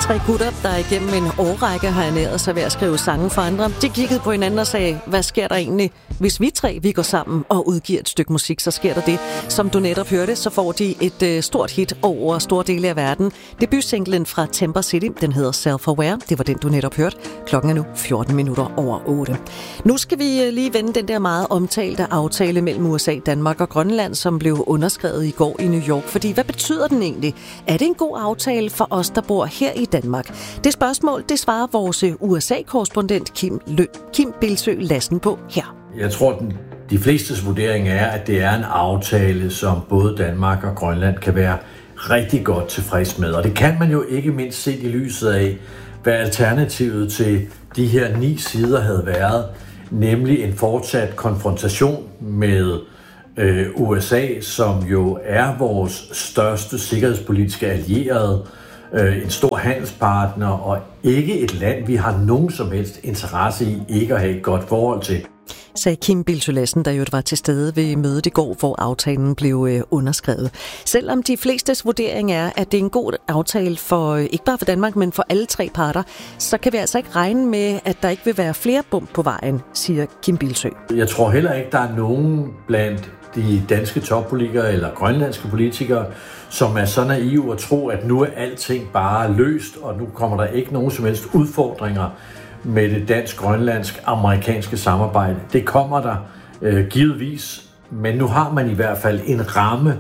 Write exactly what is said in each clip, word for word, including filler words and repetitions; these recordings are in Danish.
Tre gutter, der igennem en årrække har ernæret sig ved at skrive sange for andre, de kiggede på hinanden og sagde, hvad sker der egentlig, hvis vi tre vi går sammen og udgiver et stykke musik, så sker der det. Som du netop hørte, så får de et øh, stort hit over store dele af verden. Debutsinglen fra Temper City, den hedder Self-Aware. Det var den, du netop hørte. Klokken er nu fjorten minutter over otte. Nu skal vi øh, lige vende den der meget omtalte aftale mellem U S A, Danmark og Grønland, som blev underskrevet i går i New York. Fordi hvad betyder den egentlig? Er det en god aftale for os, der bor her i Danmark? Det spørgsmål, det svarer vores U S A-korrespondent Kim, Lø- Kim Bildsøe Lassen på her. Jeg tror, den, de flestes vurdering er, at det er en aftale, som både Danmark og Grønland kan være rigtig godt tilfreds med. Og det kan man jo ikke mindst set i lyset af, hvad alternativet til de her ni sider havde været, nemlig en fortsat konfrontation med øh, U S A, som jo er vores største sikkerhedspolitiske allierede, en stor handelspartner og ikke et land, vi har nogen som helst interesse i ikke at have et godt forhold til. Sagde Kim Bildsøe Lassen, der jo var til stede ved mødet i går, hvor aftalen blev øh, underskrevet. Selvom de flestes vurdering er, at det er en god aftale for ikke bare for Danmark, men for alle tre parter, så kan vi altså ikke regne med, at der ikke vil være flere bump på vejen, siger Kim Bildsøe. Jeg tror heller ikke, der er nogen blandt de danske toppolitikere eller grønlandske politikere, som er så naive at tro, at nu er alting bare løst, og nu kommer der ikke nogen som helst udfordringer med det dansk-grønlandsk-amerikanske samarbejde. Det kommer der øh, givetvis, men nu har man i hvert fald en ramme,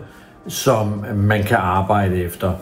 som man kan arbejde efter.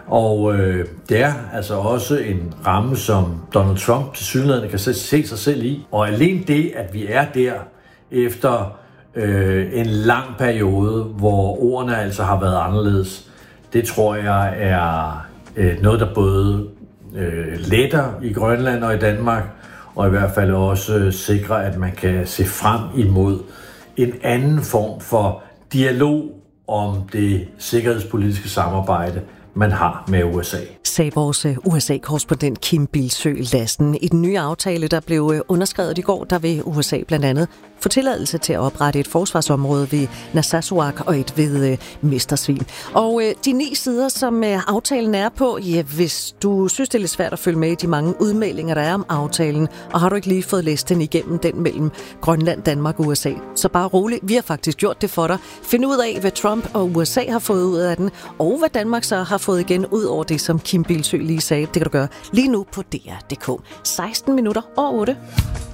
Og øh, det er altså også en ramme, som Donald Trump tilsyneladende kan se sig selv i. Og alene det, at vi er der efter øh, en lang periode, hvor ordene altså har været anderledes, det tror jeg er øh, noget, der både øh, letter i Grønland og i Danmark, og i hvert fald også øh, sikrer, at man kan se frem imod en anden form for dialog om det sikkerhedspolitiske samarbejde, man har med U S A. Sagde vores U S A-korrespondent Kim Bildsøe Lassen. I den nye aftale, der blev underskrevet i går, der vil U S A blandt andet få tilladelse til at oprette et forsvarsområde ved Narsarsuaq og et ved øh, Mestersvin. Og øh, de ni sider, som øh, aftalen er på, ja, hvis du synes, det er lidt svært at følge med i de mange udmeldinger, der er om aftalen, og har du ikke lige fået læst den igennem, den mellem Grønland, Danmark og U S A, så bare rolig, vi har faktisk gjort det for dig. Find ud af, hvad Trump og U S A har fået ud af den, og hvad Danmark så har fået igen ud over det, som Kim Bildsøe lige sagde. Det kan du gøre lige nu på D R punktum d k. seksten minutter og otte.